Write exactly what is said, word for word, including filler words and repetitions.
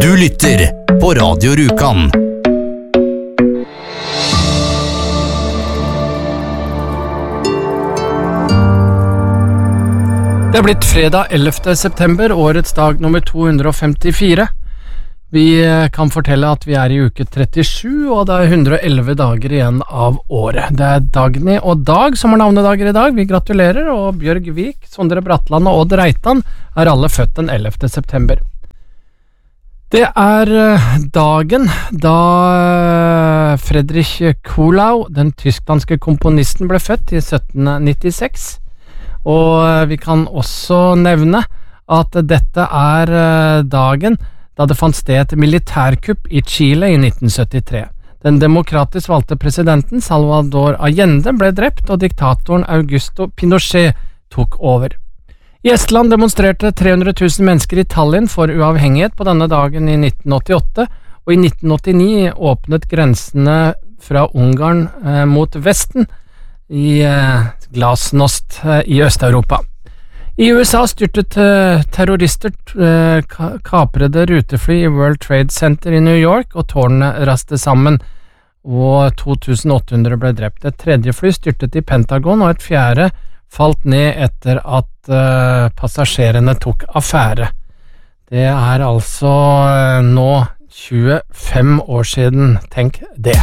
Du lytter på Radio Rjukan. Det er blitt fredag ellevte september, årets dag nummer to hundre femtifire. Vi kan fortelle at vi er i uke trettisju, og det er hundre og elleve dager igjen av året. Det er Dagny og Dag som har navnedager i dag. Vi gratulerer, og Bjørg Vik, Sondre Bratland og Odd Reitan er alle født den ellevte september. Det er dagen da Friedrich Kuhlau, den tysklandske komponisten, ble født i sytten nittiseks. Og vi kan også nevne at dette er dagen da det fant sted et militærkupp i Chile i nitten syttitre. Den demokratisk valgte presidenten Salvador Allende ble drept, og diktatoren Augusto Pinochet tok over. I Estland demonstrerte tre hundre tusen mennesker i Tallinn for uavhengighet på denne dagen i nitten åttiåtte, og i nitten åttini åpnet grensene fra Ungarn eh, mot Vesten i eh, Glasnost eh, i Øst-Europa. I U S A styrtet eh, terrorister eh, ka- kaprede rutefly i World Trade Center i New York, og tårnene raste sammen, og to tusen åtte hundre ble drept. Et tredje fly styrtet i Pentagon, og et fjerde falt ned etter at eh, passasjerene tok affære. Det er altså eh, nå tjuefem år siden, tenk det.